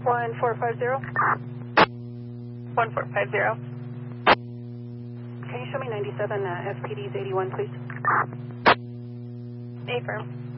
1450. 1450. Can you show me 97 SPD's 81, please? Affirm.